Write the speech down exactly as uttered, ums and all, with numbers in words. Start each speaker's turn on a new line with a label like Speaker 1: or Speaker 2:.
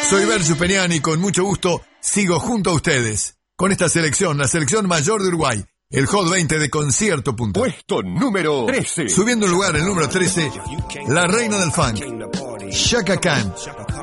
Speaker 1: Soy Verso Peñani y con mucho gusto sigo junto a ustedes con esta selección, la selección mayor de Uruguay, el Hot veinte de Concierto Punta.
Speaker 2: Puesto número trece.
Speaker 1: Subiendo un lugar, el número trece, la reina del funk, Chaka Khan.